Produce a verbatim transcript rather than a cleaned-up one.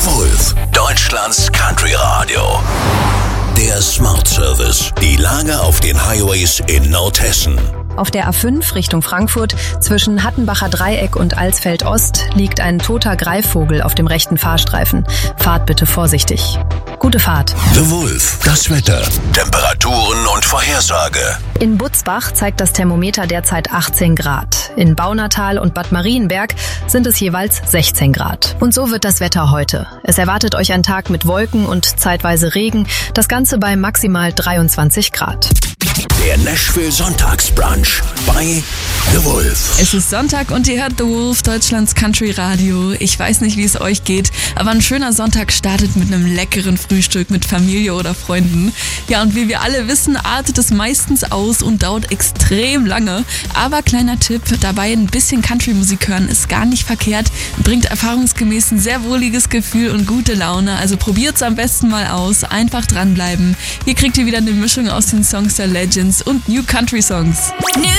The Wolf, Deutschlands Country Radio. Der Smart Service. Die Lage auf den Highways in Nordhessen. Auf der A fünf Richtung Frankfurt zwischen Hattenbacher Dreieck und Alsfeld Ost liegt ein toter Greifvogel auf dem rechten Fahrstreifen. Fahrt bitte vorsichtig. Gute Fahrt. The Wolf, das Wetter, Temperaturen und Vorhersage. In Butzbach zeigt das Thermometer derzeit achtzehn Grad. In Baunatal und Bad Marienberg sind es jeweils sechzehn Grad. Und so wird das Wetter heute. Es erwartet euch ein Tag mit Wolken und zeitweise Regen. Das Ganze bei maximal dreiundzwanzig Grad. Der Nashville Sonntagsbrunch bei The Wolf. Es ist Sonntag und ihr hört The Wolf, Deutschlands Country Radio. Ich weiß nicht, wie es euch geht, aber ein schöner Sonntag startet mit einem leckeren Frühstück mit Familie oder Freunden. Ja, und wie wir alle wissen, artet es meistens aus und dauert extrem lange. Aber kleiner Tipp, dabei ein bisschen Country-Musik hören ist gar nicht verkehrt, bringt erfahrungsgemäß ein sehr wohliges Gefühl und gute Laune. Also probiert's am besten mal aus, einfach dranbleiben. Hier kriegt ihr wieder eine Mischung aus den Songs der Legends und New Country Songs. New